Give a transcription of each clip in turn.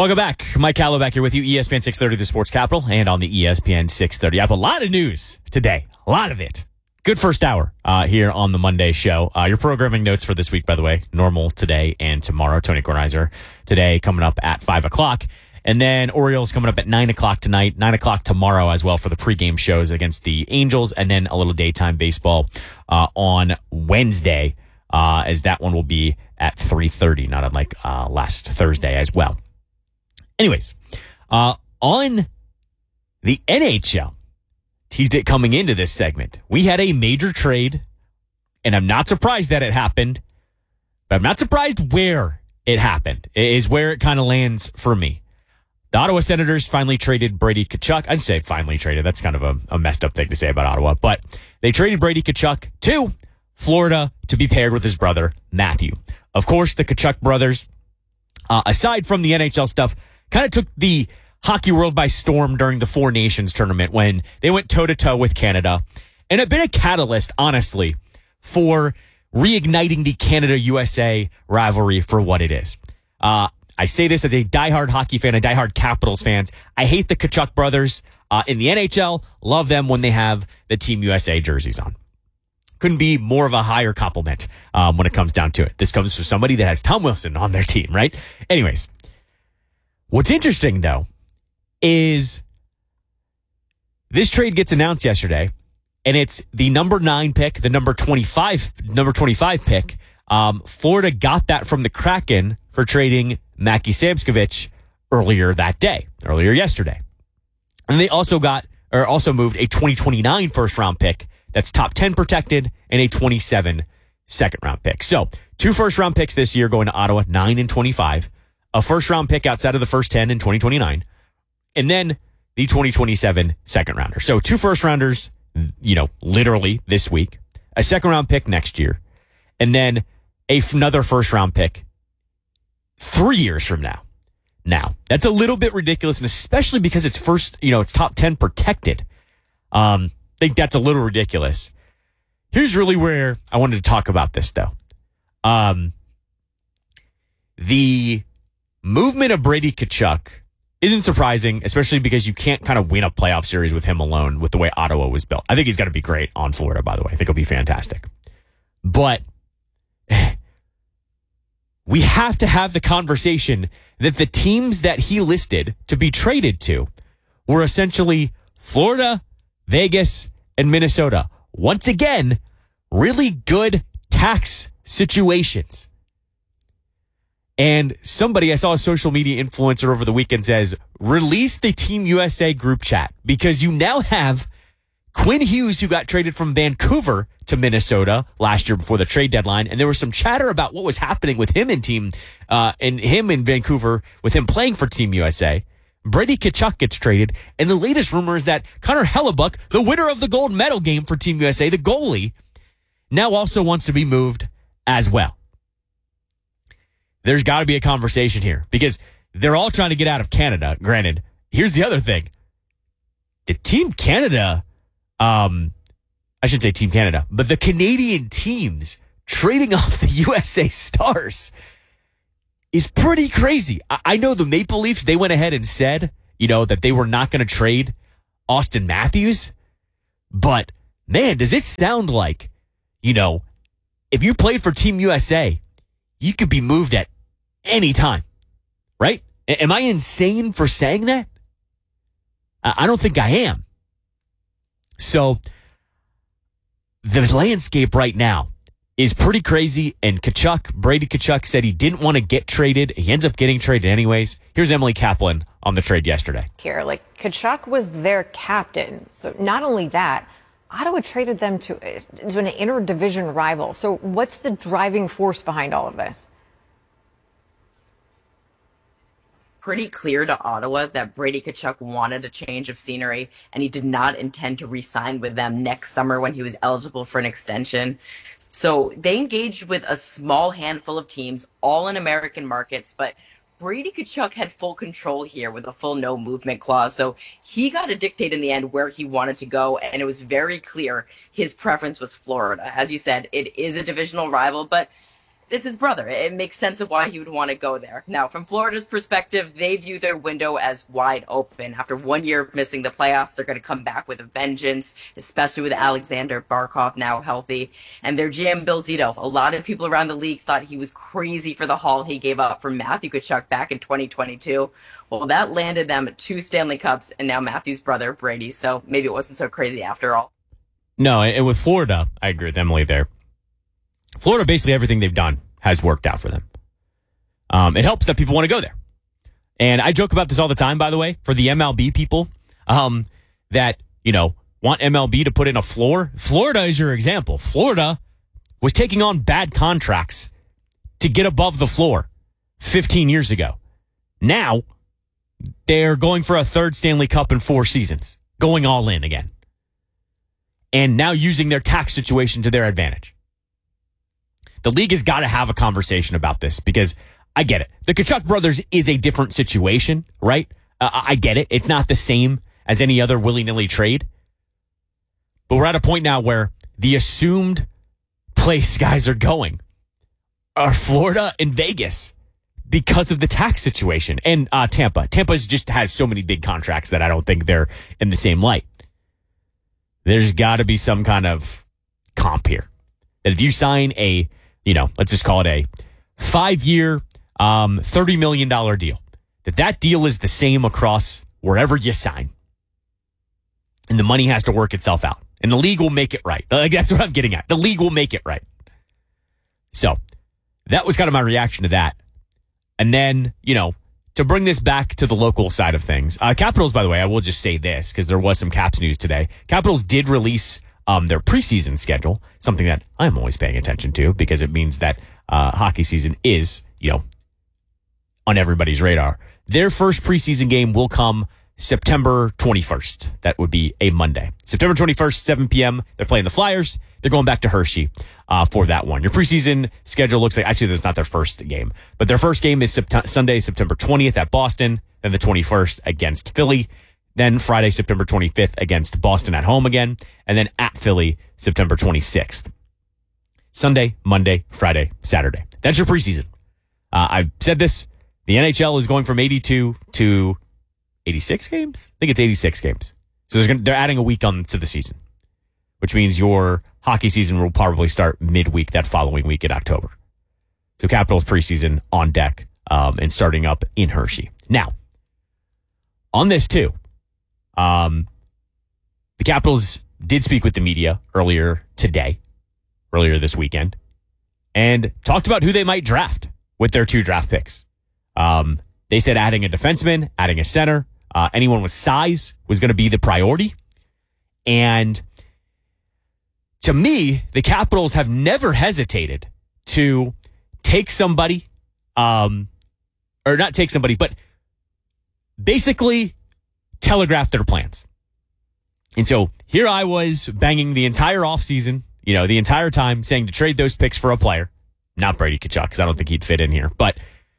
Welcome back. Mike Callow back here with you, ESPN 630, the Sports Capital, and on the ESPN 630 app. A lot of news today. A lot of it. Good first hour here on the Monday show. Your programming notes for this week, by the way, normal today and tomorrow. Tony Kornheiser today coming up at 5 o'clock. And then Orioles coming up at 9 o'clock tonight, 9 o'clock tomorrow as well for the pregame shows against the Angels, and then a little daytime baseball on Wednesday, as that one will be at 3:30, not unlike last Thursday as well. Anyways, on the NHL, teased it coming into this segment. We had a major trade, and I'm not surprised that it happened, but I'm not surprised where it happened, is where it kind of lands for me. The Ottawa Senators finally traded Brady Tkachuk. I'd say finally traded. That's kind of a messed up thing to say about Ottawa, but they traded Brady Tkachuk to Florida to be paired with his brother, Matthew. Of course, the Tkachuk brothers, aside from the NHL stuff, kind of took the hockey world by storm during the Four Nations tournament when they went toe-to-toe with Canada, and have been a catalyst, honestly, for reigniting the Canada-USA rivalry for what it is. I say this as a diehard hockey fan, a diehard Capitals fan. I hate the Tkachuk brothers in the NHL, love them when they have the Team USA jerseys on. Couldn't be more of a higher compliment when it comes down to it. This comes from somebody that has Tom Wilson on their team, right? Anyways, what's interesting, though, is this trade gets announced yesterday, and it's the number 9 pick, the number 25 pick. Florida got that from the Kraken for trading Mackie Samskovich earlier yesterday. And they also moved a 2029 first round pick that's top 10 protected and a 27 second round pick. So 2 first round picks this year going to Ottawa, 9 and 25. A first round pick outside of the first 10 in 2029, and then the 2027 second rounder. So 2 first rounders, literally this week, a second round pick next year, and then another first round pick 3 years from now. Now, that's a little bit ridiculous, and especially because it's it's top 10 protected. I think that's a little ridiculous. Here's really where I wanted to talk about this, though. The movement of Brady Tkachuk isn't surprising, especially because you can't kind of win a playoff series with him alone with the way Ottawa was built. I think he's going to be great on Florida, by the way. I think he'll be fantastic. But we have to have the conversation that the teams that he listed to be traded to were essentially Florida, Vegas, and Minnesota. Once again, really good tax situations. And I saw a social media influencer over the weekend says, release the Team USA group chat, because you now have Quinn Hughes, who got traded from Vancouver to Minnesota last year before the trade deadline. And there was some chatter about what was happening with him in Vancouver, with him playing for Team USA. Brady Tkachuk gets traded. And the latest rumor is that Connor Hellebuck, the winner of the gold medal game for Team USA, the goalie, now also wants to be moved as well. There's got to be a conversation here, because they're all trying to get out of Canada. Granted, here's the other thing. The Team Canada, I should say Team Canada, but the Canadian teams trading off the USA Stars is pretty crazy. I know the Maple Leafs, they went ahead and said, that they were not going to trade Austin Matthews. But, man, does it sound like, if you played for Team USA, you could be moved at any time, right? Am I insane for saying that? I don't think I am. So the landscape right now is pretty crazy, and Brady Tkachuk said he didn't want to get traded. He ends up getting traded anyways. Here's Emily Kaplan on the trade yesterday. Tkachuk was their captain. So not only that, Ottawa traded them to an interdivision rival. So what's the driving force behind all of this? Pretty clear to Ottawa that Brady Tkachuk wanted a change of scenery, and he did not intend to re-sign with them next summer when he was eligible for an extension. So they engaged with a small handful of teams, all in American markets, but Brady Tkachuk had full control here with a full no movement clause. So he got to dictate in the end where he wanted to go. And it was very clear his preference was Florida. As you said, it is a divisional rival, but It's his brother. It makes sense of why he would want to go there. Now, from Florida's perspective, they view their window as wide open. After 1 year of missing the playoffs, they're going to come back with a vengeance, especially with Alexander Barkov now healthy. And their GM, Bill Zito, a lot of people around the league thought he was crazy for the haul he gave up for Matthew Tkachuk back in 2022. Well, that landed them 2 Stanley Cups and now Matthew's brother, Brady. So maybe it wasn't so crazy after all. No, and with Florida, I agree with Emily there. Florida, basically everything they've done has worked out for them. It helps that people want to go there. And I joke about this all the time, by the way, for the MLB people that, want MLB to put in a floor. Florida is your example. Florida was taking on bad contracts to get above the floor 15 years ago. Now, they're going for a 3rd Stanley Cup in 4 seasons, going all in again. And now using their tax situation to their advantage. The league has got to have a conversation about this because I get it. The Tkachuk brothers is a different situation, right? I get it. It's not the same as any other willy-nilly trade. But we're at a point now where the assumed place guys are going are Florida and Vegas because of the tax situation. And Tampa. Tampa just has so many big contracts that I don't think they're in the same light. There's got to be some kind of comp here. That if you sign a, let's just call it a 5-year, $30 million deal, that deal is the same across wherever you sign. And the money has to work itself out. And the league will make it right. That's what I'm getting at. The league will make it right. So that was kind of my reaction to that. And then, to bring this back to the local side of things. Capitals, by the way, I will just say this because there was some Caps news today. Capitals did release their preseason schedule, something that I'm always paying attention to because it means that hockey season is, on everybody's radar. Their first preseason game will come September 21st. That would be a Monday. September 21st, 7 p.m. They're playing the Flyers. They're going back to Hershey for that one. Your preseason schedule looks like, actually, that's not their first game, but their first game is Sunday, September 20th at Boston, then the 21st against Philly, then Friday, September 25th against Boston at home again, and then at Philly, September 26th. Sunday, Monday, Friday, Saturday. That's your preseason. I've said this. The NHL is going from 82 to 86 games? I think it's 86 games. So they're adding a week on to the season, which means your hockey season will probably start midweek that following week in October. So Capitals preseason on deck and starting up in Hershey. Now, on this too, the Capitals did speak with the media earlier this weekend, and talked about who they might draft with their 2 draft picks. They said adding a defenseman, adding a center, anyone with size was going to be the priority. And to me, the Capitals have never hesitated to take somebody, or not take somebody, but basically telegraph their plans. And so here I was banging the entire offseason, the entire time saying to trade those picks for a player. Not Brady Tkachuk, because I don't think he'd fit in here. But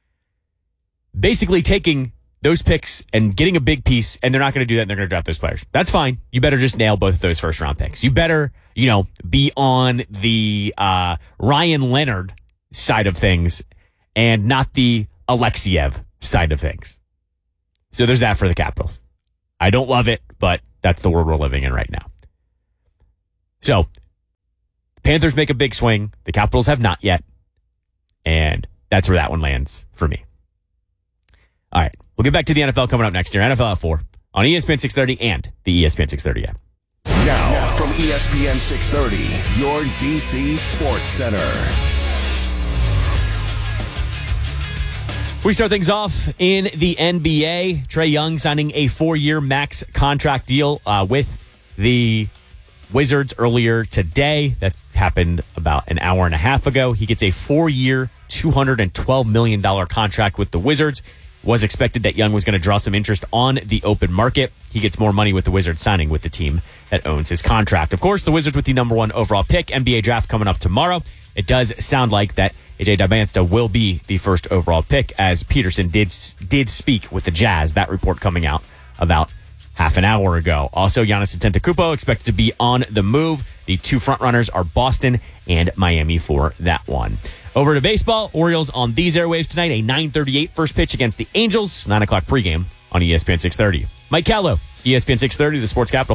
basically taking those picks and getting a big piece, and they're not going to do that, and they're going to draft those players. That's fine. You better just nail both of those first-round picks. You better, be on the Ryan Leonard side of things and not the Alexiev side of things. So there's that for the Capitals. I don't love it, but that's the world we're living in right now. So, the Panthers make a big swing. The Capitals have not yet. And that's where that one lands for me. All right. We'll get back to the NFL coming up next year. NFL at 4 on ESPN 630 and the ESPN 630 app. Now, from ESPN 630, your DC Sports Center. We start things off in the NBA. Trae Young signing a 4-year max contract deal with the Wizards earlier today. That's happened about an hour and a half ago. He gets a 4-year, $212 million contract with the Wizards. Was expected that Young was going to draw some interest on the open market. He gets more money with the Wizards signing with the team that owns his contract. Of course, the Wizards with the number 1 overall pick. NBA draft coming up tomorrow. It does sound like that AJ Dybantsa will be the first overall pick, as Peterson did speak with the Jazz. That report coming out about half an hour ago. Also, Giannis Antetokounmpo expected to be on the move. The 2 frontrunners are Boston and Miami for that one. Over to baseball, Orioles on these airwaves tonight, a 9:38 first pitch against the Angels, 9 o'clock pregame on ESPN 630. Mike Callow, ESPN 630, the Sports Capital.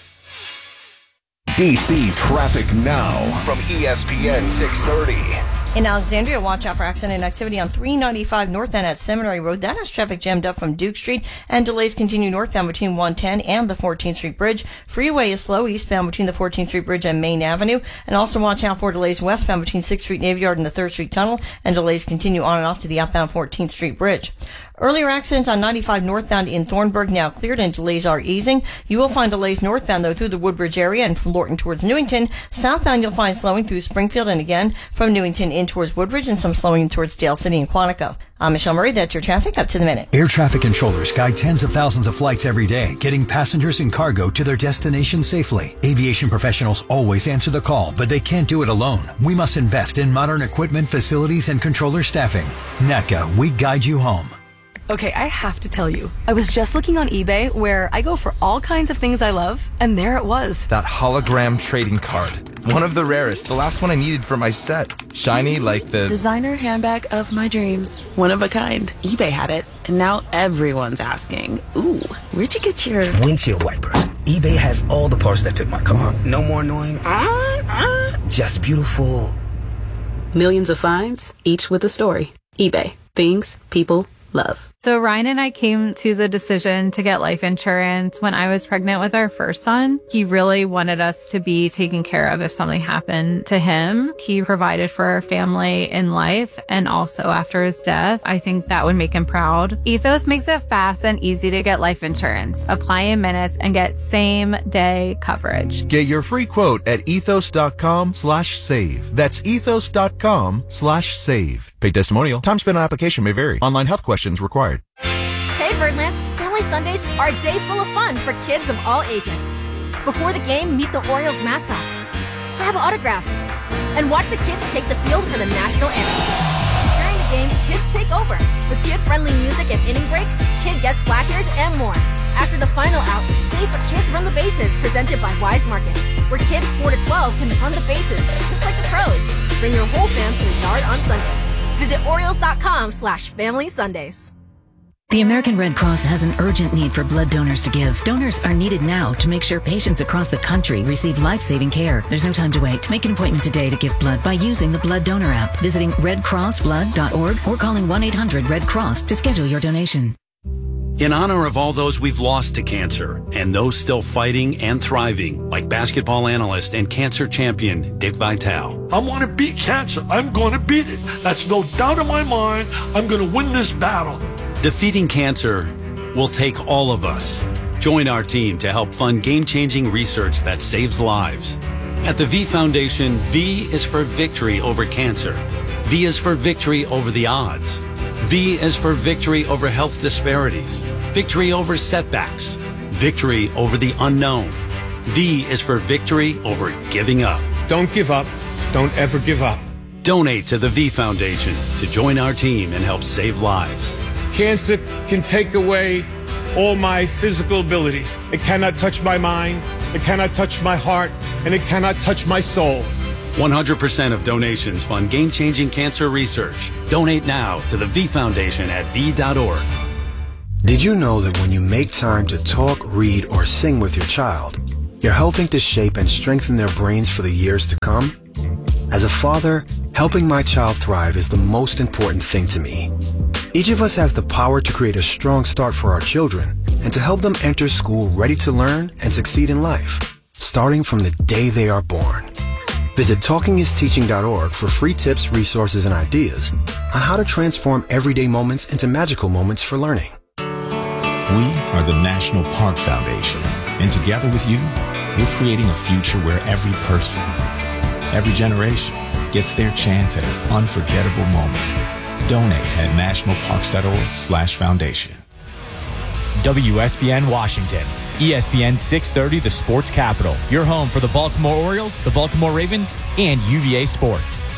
DC traffic now from ESPN 630. In Alexandria, watch out for accident activity on 395 northbound at Seminary Road. That has traffic jammed up from Duke Street, and delays continue northbound between 110 and the 14th Street Bridge. Freeway is slow eastbound between the 14th Street Bridge and Main Avenue, and also watch out for delays westbound between 6th Street Navy Yard and the 3rd Street Tunnel, and delays continue on and off to the outbound 14th Street Bridge. Earlier accidents on 95 northbound in Thornburg now cleared and delays are easing. You will find delays northbound, though, through the Woodbridge area and from Lorton towards Newington. Southbound, you'll find slowing through Springfield and again from Newington in towards Woodbridge and some slowing towards Dale City and Quantico. I'm Michelle Murray. That's your traffic up to the minute. Air traffic controllers guide tens of thousands of flights every day, getting passengers and cargo to their destination safely. Aviation professionals always answer the call, but they can't do it alone. We must invest in modern equipment, facilities, and controller staffing. NATCA, we guide you home. Okay, I have to tell you, I was just looking on eBay where I go for all kinds of things I love, and there it was. That hologram trading card. One of the rarest, the last one I needed for my set. Shiny like the designer handbag of my dreams. One of a kind. eBay had it, and now everyone's asking, ooh, where'd you get your windshield wipers? eBay has all the parts that fit my car. No more annoying, just beautiful. Millions of finds, each with a story. eBay. Things people love. So Ryan and I came to the decision to get life insurance when I was pregnant with our first son. He really wanted us to be taken care of if something happened to him. He provided for our family in life and also after his death. I think that would make him proud. Ethos makes it fast and easy to get life insurance. Apply in minutes and get same day coverage. Get your free quote at ethos.com/save. That's ethos.com/save. Paid testimonial. Time spent on application may vary. Online health questions required. Hey Birdlands, Family Sundays are a day full of fun for kids of all ages. Before the game, meet the Orioles mascots, grab autographs, and watch the kids take the field for the national anthem. During the game, kids take over with kid-friendly music and inning breaks, kid guest splashers, and more. After the final out, stay for Kids Run the Bases, presented by Wise Markets, where kids 4 to 12 can run the bases just like the pros. Bring your whole fam to the yard on Sundays. Visit Orioles.com/Family Sundays. The American Red Cross has an urgent need for blood donors to give. Donors are needed now to make sure patients across the country receive life-saving care. There's no time to wait. Make an appointment today to give blood by using the Blood Donor app, visiting redcrossblood.org or calling 1-800-RED-CROSS to schedule your donation. In honor of all those we've lost to cancer and those still fighting and thriving, like basketball analyst and cancer champion Dick Vitale. I want to beat cancer. I'm going to beat it. That's no doubt in my mind. I'm going to win this battle. Defeating cancer will take all of us. Join our team to help fund game-changing research that saves lives. At the V Foundation, V is for victory over cancer. V is for victory over the odds. V is for victory over health disparities, victory over setbacks, victory over the unknown. V is for victory over giving up. Don't give up. Don't ever give up. Donate to the V Foundation to join our team and help save lives. Cancer can take away all my physical abilities. It cannot touch my mind, it cannot touch my heart, and it cannot touch my soul. 100% of donations fund game-changing cancer research. Donate now to the V Foundation at v.org. Did you know that when you make time to talk, read, or sing with your child, you're helping to shape and strengthen their brains for the years to come? As a father, helping my child thrive is the most important thing to me. Each of us has the power to create a strong start for our children and to help them enter school ready to learn and succeed in life, starting from the day they are born. Visit TalkingIsTeaching.org for free tips, resources, and ideas on how to transform everyday moments into magical moments for learning. We are the National Park Foundation, and together with you, we're creating a future where every person, every generation gets their chance at an unforgettable moment. Donate at nationalparks.org/foundation. WSBN Washington, ESPN 630, the Sports Capital. Your home for the Baltimore Orioles, the Baltimore Ravens, and UVA Sports.